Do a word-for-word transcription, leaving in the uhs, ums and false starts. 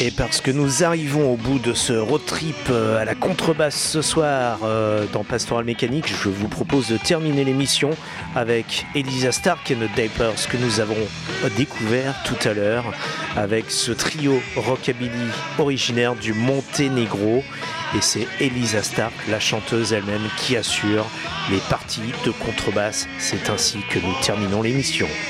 Et parce que nous arrivons au bout de ce road trip à la contrebasse ce soir euh, dans Pastoral Mécanique, je vous propose de terminer l'émission avec Elisa Stark et The Diapers que nous avons découvert tout à l'heure avec ce trio rockabilly originaire du Monténégro. Et c'est Elisa Stark, la chanteuse elle-même, qui assure les parties de contrebasse. C'est ainsi que nous terminons l'émission.